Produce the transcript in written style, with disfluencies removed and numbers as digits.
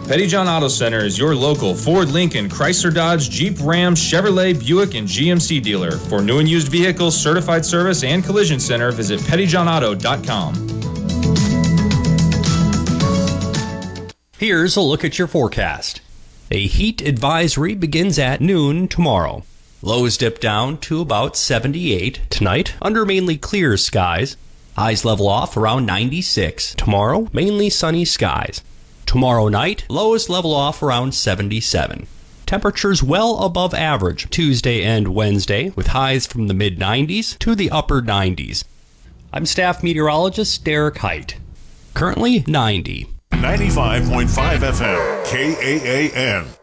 Petty John Auto Center is your local Ford, Lincoln, Chrysler, Dodge, Jeep, Ram, Chevrolet, Buick, and GMC dealer. For new and used vehicles, certified service, and collision center, visit pettyjohnauto.com. Here's a look at your forecast. A heat advisory begins at noon tomorrow. Lows dip down to about 78 tonight under mainly clear skies. Highs level off around 96. Tomorrow, mainly sunny skies. Tomorrow night, lows level off around 77. Temperatures well above average Tuesday and Wednesday, with highs from the mid-90s to the upper 90s. I'm staff meteorologist Derek Height. Currently 90. 95.5 FM, KAAN.